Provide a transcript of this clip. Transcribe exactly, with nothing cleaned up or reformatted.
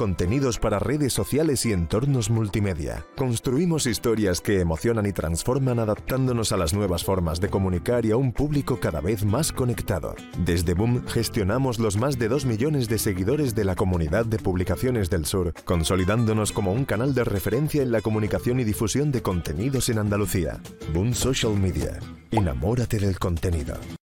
contenidos para redes sociales y entornos multimedia. Construimos historias que emocionan y transforman adaptándonos a las nuevas formas de comunicar y a un público cada vez más conectado. Desde Boom gestionamos los más de dos millones de seguidores de la comunidad de Publicaciones del Sur, consolidándonos como un canal de referencia en la comunicación y difusión de contenidos en Andalucía. Boom Social Media. Enamórate del contenido.